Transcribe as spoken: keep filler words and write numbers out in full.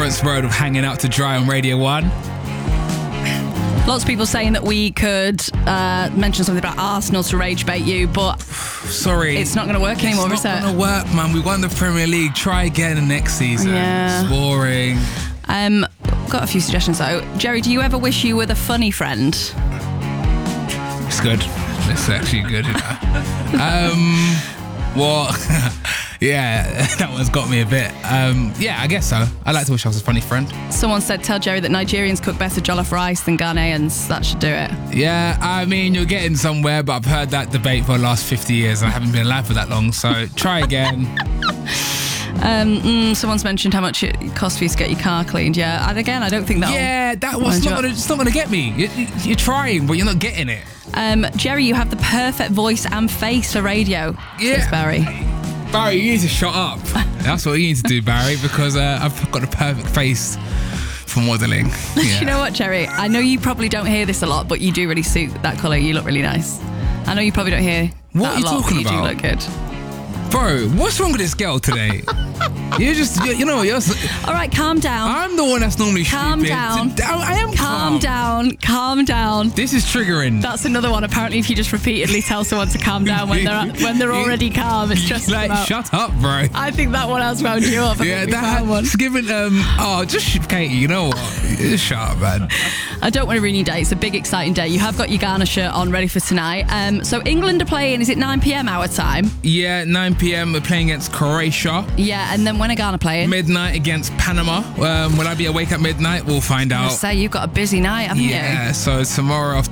Lawrence Road of Hanging Out to Dry on Radio one. Lots of people saying that we could uh, mention something about Arsenal to rage bait you, but sorry, it's not going to work anymore, is it? It's not going to work, man. We won the Premier League. Try again next season. Yeah. It's boring. Um, got a few suggestions though. Jerry, do you ever wish you were the funny friend? It's good. It's actually good. You know? um, well, yeah, that one's got me a bit. Um, yeah, I guess so. I like to wish I was a funny friend. Someone said, tell Jerry that Nigerians cook better jollof rice than Ghanaians. That should do it. Yeah, I mean, you're getting somewhere, but I've heard that debate for the last fifty years and I haven't been alive for that long, so try again. Um, mm, someone's mentioned how much it costs for you to get your car cleaned. Yeah, and again, I don't think that. Yeah, that was not. Gonna, it's not going to get me. You're, you're trying, but you're not getting it. Um, Jerry, you have the perfect voice and face for radio. Yeah, says Barry. Barry, you need to shut up. That's what you need to do, Barry, because uh, I've got the perfect face for modelling. Yeah. You know what, Jerry? I know you probably don't hear this a lot, but you do really suit that colour. You look really nice. I know you probably don't hear what that are you a lot, talking but you about? do look good. Bro, what's wrong with this girl today? You just, you know, you're. All right, calm down. I'm the one that's normally calm stupid. down. I am calm. Calm down. Calm down. This is triggering. That's another one. Apparently, if you just repeatedly tell someone to calm down when they're when they're already calm, it's just like about. Shut up, bro. I think that one has wound you up. I yeah, that one's given. Um, oh, just Katie. You know what? Just shut up, man. I don't want to ruin your day. It's a big, exciting day. You have got your Ghana shirt on, ready for tonight. Um, so England are playing. Is it nine p.m. our time? Yeah, nine p.m. We're playing against Croatia. Yeah, and then when are Ghana playing? Midnight against Panama. Um, will I be awake at midnight? We'll find out. I say you've got a busy night, haven't yeah, you? Yeah, so tomorrow after